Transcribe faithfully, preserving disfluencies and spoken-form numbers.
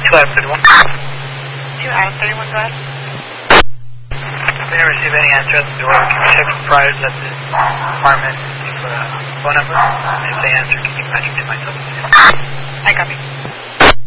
two Adam thirty-one. two Adam thirty-one, go ahead. We didn't receive any answer at the door. Can you check for priors at the apartment for a phone number? If they answer, can you patch me myself? I copy.